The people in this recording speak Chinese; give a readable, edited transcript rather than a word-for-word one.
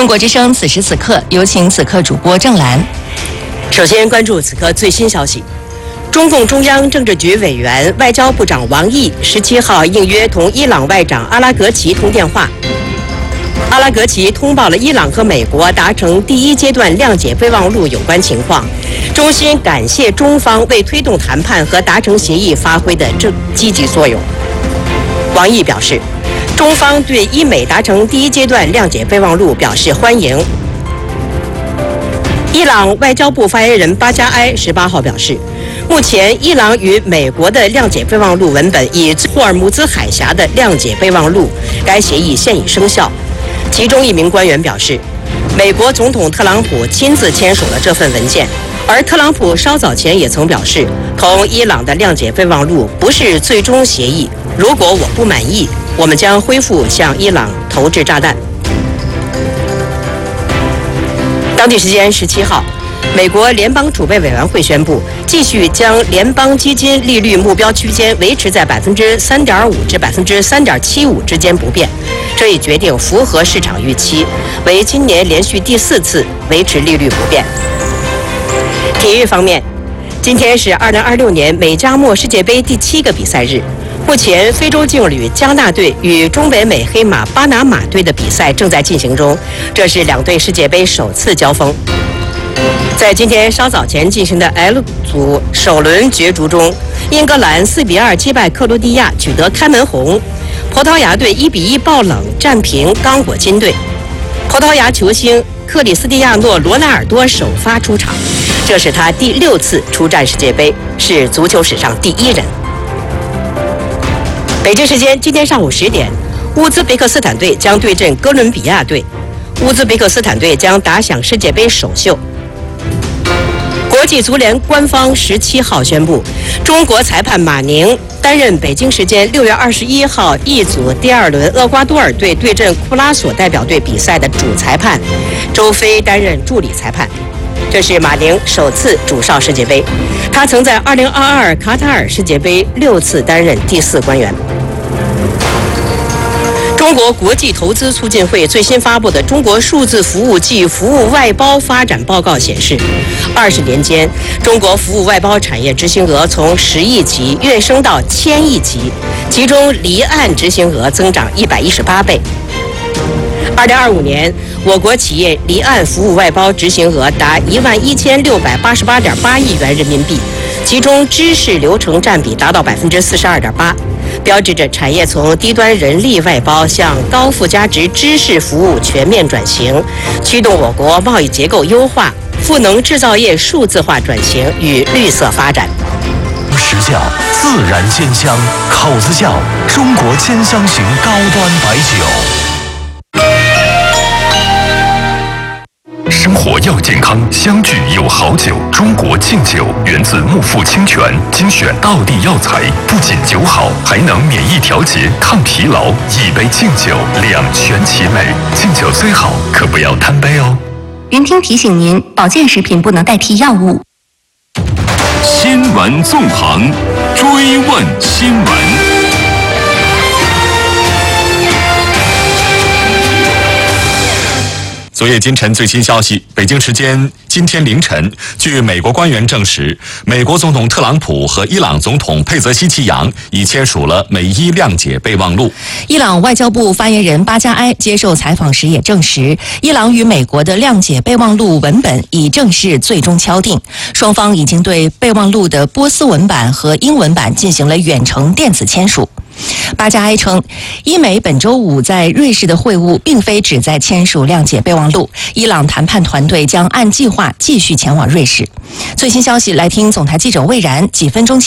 中国之声此时此刻，有请此刻主播郑兰。 首先关注此刻最新消息。中共中央政治局委员、外交部长王毅17号应约同伊朗外长阿拉格齐通电话。阿拉格齐通报了伊朗和美国达成第一阶段谅解备忘录有关情况，衷心感谢中方为推动谈判和达成协议发挥的积极作用。王毅表示，中方对伊美达成第一阶段谅解备忘录表示欢迎。伊朗外交部发言人巴加埃18号表示，目前伊朗与美国的谅解备忘录文本以霍尔木兹海峡的谅解备忘录，该协议现已生效。其中一名官员表示，美国总统特朗普亲自签署了这份文件，而特朗普稍早前也曾表示，同伊朗的谅解备忘录不是最终协议，如果我不满意，我们将恢复向伊朗投掷炸弹。当地时间17号，美国联邦储备委员会宣布，继续将联邦基金利率目标区间维持在3.5%至3.75%之间不变。这一决定符合市场预期，为今年连续第4次维持利率不变。体育方面，今天是2026年美加墨世界杯第7个比赛日。目前，非洲劲旅加纳队与中北美黑马巴拿马队的比赛正在进行中，这是两队世界杯首次交锋。在今天稍早前进行的 L 组首轮角逐中，英格兰4比2击败克罗地亚，取得开门红。葡萄牙队1比1爆冷战平刚果金队。葡萄牙球星克里斯蒂亚诺·罗纳尔多首发出场，这是他第6次出战世界杯，是足球史上第1人。北京时间今天上午10点，乌兹别克斯坦队将对阵哥伦比亚队。乌兹别克斯坦队将打响世界杯首秀。国际足联官方17号宣布，中国裁判马宁担任北京时间6月21号一组第2轮厄瓜多尔队对阵库拉索代表队比赛的主裁判，周飞担任助理裁判。这是马宁首次主哨世界杯，他曾在2022卡塔尔世界杯6次担任第4官员。中国国际投资促进会最新发布的《中国数字服务暨服务外包发展报告》显示，20年间，中国服务外包产业执行额从10亿级跃升到1000亿级，其中离岸执行额增长118倍。2025年，我国企业离岸服务外包执行额达11688.8亿元人民币，其中知识流程占比达到42.8%，标志着产业从低端人力外包向高附加值知识服务全面转型，驱动我国贸易结构优化、赋能制造业数字化转型与绿色发展。 时效自然鲜香，口子窖中国千香型高端白酒。 生活要健康，相聚有好酒。中国敬酒源自木富清泉，精选道地药材，不仅酒好，还能免疫调节、抗疲劳。一杯敬酒，两全其美。敬酒最好，可不要贪杯哦。 云听提醒您，保健食品不能代替药物。 新闻纵横，追问新闻。 昨夜今晨最新消息，北京时间今天凌晨，据美国官员证实，美国总统特朗普和伊朗总统佩泽希奇扬已签署了美伊谅解备忘录。 伊朗外交部发言人巴加埃接受采访时也证实，伊朗与美国的谅解备忘录文本已正式最终敲定，双方已经对备忘录的波斯文版和英文版进行了远程电子签署。巴加埃称，伊美本周五在瑞士的会晤并非旨在签署谅解备忘录，伊朗谈判团队将按计划继续前往瑞士。最新消息来听总台记者魏然几分钟